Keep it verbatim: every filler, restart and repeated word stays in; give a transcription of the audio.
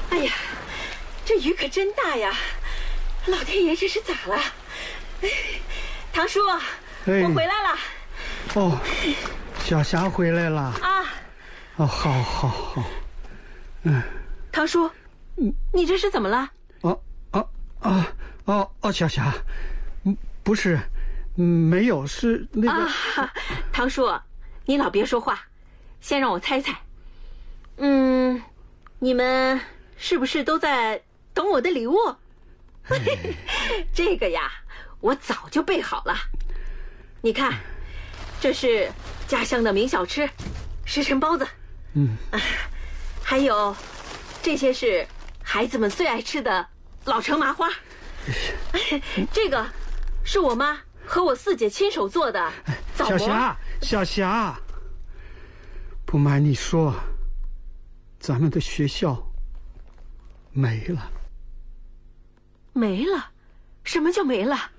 哎呀，这雨可真大呀！老天爷，这是咋了？哎，堂叔， 哎、 我回来了。 哦，小霞回来了啊！ 哦，好，好，好。嗯， 堂叔，嗯，你这是怎么了？ 哦，哦，哦，哦，哦，小霞，嗯，不是，嗯，没有，是那个。 啊，堂叔，你老别说话，先让我猜猜。嗯，你们是不是都在等我的礼物？哎、这个呀，我早就备好了。你看，这是家乡的名小吃，石陈包子。 嗯、 啊，还有这些是孩子们最爱吃的老城麻花。这个是我妈和我四姐亲手做的枣馍。 小霞，小霞，不瞒你说，咱们的学校没了。 没了？什么叫没了？